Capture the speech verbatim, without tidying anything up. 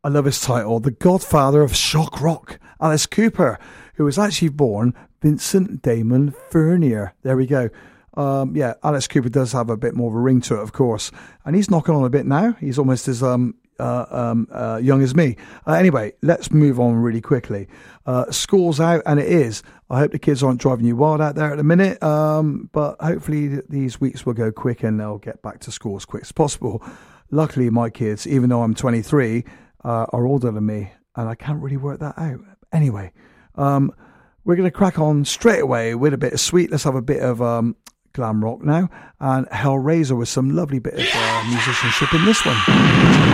love his title. The godfather of shock rock, Alice Cooper, who was actually born Vincent Damon Furnier. There we go. Um, yeah, Alice Cooper does have a bit more of a ring to it, of course. And he's knocking on a bit now. He's almost as um, uh, um, uh, young as me. Uh, anyway, let's move on really quickly. Uh, school's out, and it is. I hope the kids aren't driving you wild out there at the minute. Um, but hopefully th- these weeks will go quick and they'll get back to school as quick as possible. Luckily, my kids, even though I'm twenty-three, uh, are older than me. And I can't really work that out. Anyway, um, we're going to crack on straight away with a bit of sweet. Let's have a bit of um, glam rock now. And Hellraiser with some lovely bit of uh, musicianship in this one.